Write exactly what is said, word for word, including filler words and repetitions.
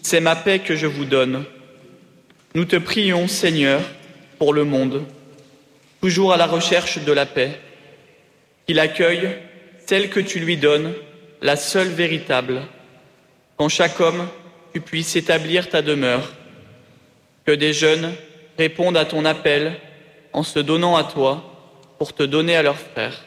C'est ma paix que je vous donne. Nous te prions, Seigneur, pour le monde, toujours à la recherche de la paix, qu'il accueille celle que tu lui donnes, la seule véritable, qu'en chaque homme tu puisses établir ta demeure, que des jeunes répondent à ton appel en se donnant à toi pour te donner à leurs frères.